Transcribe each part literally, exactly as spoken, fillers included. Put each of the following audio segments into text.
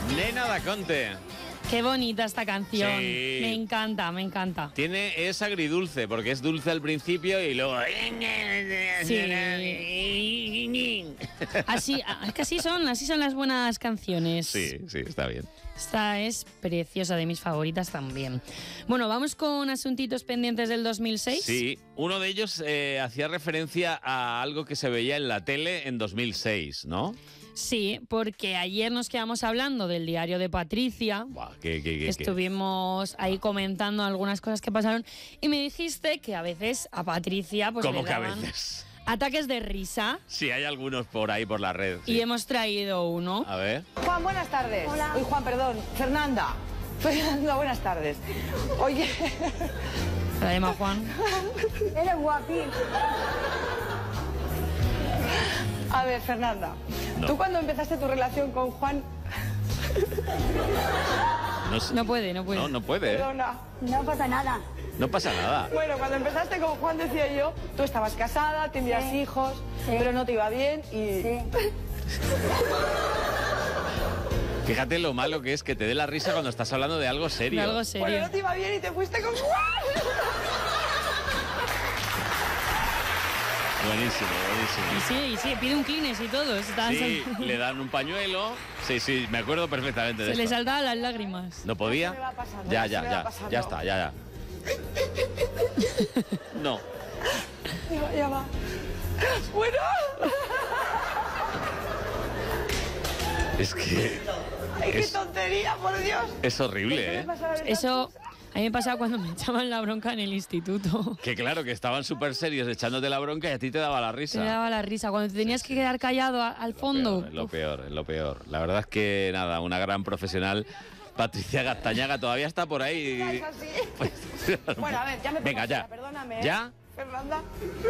Nena da Conte. Qué bonita esta canción. Sí. Me encanta, me encanta. Tiene, es agridulce, porque es dulce al principio y luego... Sí. Así, es que así son, así son las buenas canciones. Sí, sí, está bien. Esta es preciosa, de mis favoritas también. Bueno, vamos con asuntitos pendientes del dos mil seis. Sí, uno de ellos eh, hacía referencia a algo que se veía en la tele en dos mil seis, ¿no? Sí, porque ayer nos quedamos hablando del diario de Patricia. Buah, qué, qué, qué, Estuvimos qué. ahí comentando algunas cosas que pasaron y me dijiste que a veces a Patricia pues ¿Cómo le que a daban veces? ataques de risa. Sí, hay algunos por ahí por la red. Sí. Y hemos traído uno. A ver. Juan, buenas tardes. Hola. Uy, Juan, perdón. Fernanda. Fernanda, buenas tardes. Oye. Se llama Juan. Eres guapín. A ver, Fernanda. No. Tú cuando empezaste tu relación con Juan... No, sé. No puede, no puede. No, no puede. ¿eh? Perdona. No pasa nada. No pasa nada. Bueno, cuando empezaste con Juan, decía yo, tú estabas casada, tenías Sí. hijos, Sí. pero no te iba bien y... Sí. Fíjate lo malo que es que te dé la risa cuando estás hablando de algo serio. De algo Bueno, serio. no te iba bien y te fuiste con Juan. Buenísimo, Y buenísimo. sí, y sí, pide un Kleenex y todo. Se, estaban Sí, sal- le dan un pañuelo. Sí, sí, me acuerdo perfectamente de se le esto. saltaban las lágrimas. ¿No podía? Ya se me va pasando, Ya, ya ya, se me va ya. pasando. Ya está, ya, ya. No. Ya, ya va. Bueno. Es que Ay, qué es, tontería, por Dios. es horrible, ¿eh? Eso a mí me pasaba cuando me echaban la bronca en el instituto. Que claro, que estaban súper serios echándote la bronca y a ti te daba la Se risa. me daba la risa. Cuando te tenías que quedar callado a- al fondo. Es lo peor, es lo peor. La verdad es que, nada, una gran profesional. Patricia Gastañaga todavía está por ahí. Es así. Bueno, a ver, ya me pongo Venga, ya. seria, perdóname. ¿eh? ¿Ya? Fernanda.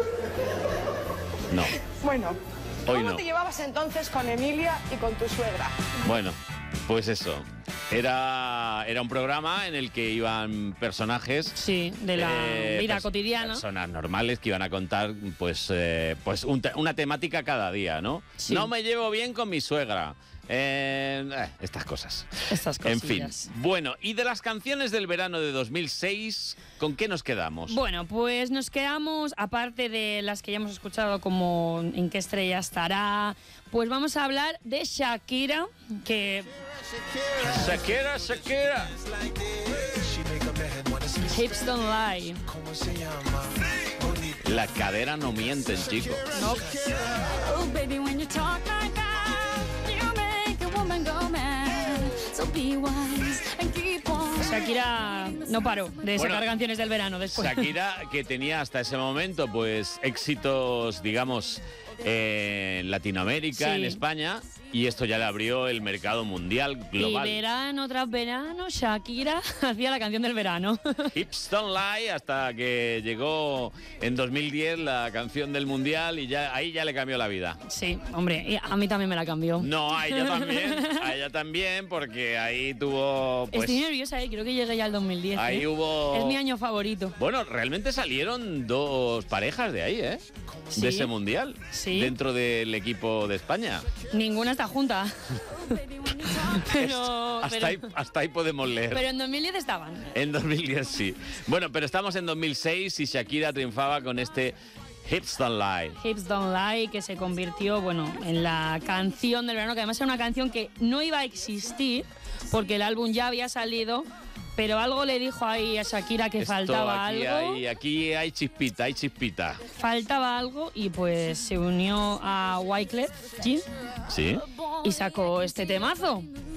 No. Bueno, Hoy ¿cómo no. te llevabas entonces con Emilia y con tu suegra? Bueno, pues eso. Era, era un programa en el que iban personajes. Sí, de la eh, vida pers- cotidiana. Personas normales que iban a contar pues, eh, pues un te- una temática cada día, ¿no? Sí. No me llevo bien con mi suegra. Eh, eh, estas cosas. Estas En fin. cosillas. Bueno, y de las canciones del verano de dos mil seis, ¿con qué nos quedamos? Bueno, pues nos quedamos, aparte de las que ya hemos escuchado como En qué estrella estará, pues vamos a hablar de Shakira, que Shakira, Shakira. Hips Don't Lie. La cadera no mienten, chicos. No. Oh, baby, when you talk like that, you make a woman go mad. So be wise and keep on. Shakira no paró de Bueno, sacar canciones del verano después. Shakira, que tenía hasta ese momento pues éxitos, digamos, en Latinoamérica, Sí. en España, y esto ya le abrió el mercado mundial Y global. verano tras verano, Shakira hacía la canción del verano. Hips Don't Lie, hasta que llegó en dos mil diez la canción del mundial y ya ahí ya le cambió la vida. Sí, hombre, y a mí también me la cambió. No, a ella también, a ella también, porque ahí tuvo, pues, Estoy nerviosa, ¿eh? Creo que llegué ya al dos mil diez. ahí ¿eh? hubo... Es mi año favorito. Bueno, realmente salieron dos parejas de ahí, ¿eh? Sí. De ese mundial. Sí. Dentro del equipo de España. Ninguna está junta. pero, hasta, pero, ahí, hasta ahí podemos leer. pero en dos mil diez estaban. En dos mil diez sí. Bueno, pero estamos en dos mil seis y Shakira triunfaba con este Hips Don't Lie. Hips Don't Lie, que se convirtió, bueno, en la canción del verano, que además era una canción que no iba a existir porque el álbum ya había salido, pero algo le dijo ahí a Shakira que Esto, faltaba aquí algo. Hay, aquí hay chispita, hay chispita. Faltaba algo y pues se unió a Wyclef Jean ¿Sí? y sacó este temazo.